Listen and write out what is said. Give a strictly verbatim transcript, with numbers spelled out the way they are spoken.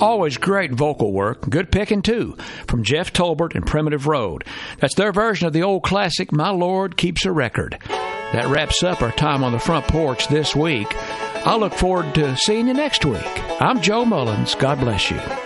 Always great vocal work, good picking too, from Jeff Tolbert and Primitive Road. That's their version of the old classic, My Lord Keeps a Record. That wraps up our time on the front porch this week. I look forward to seeing you next week. I'm Joe Mullins. God bless you.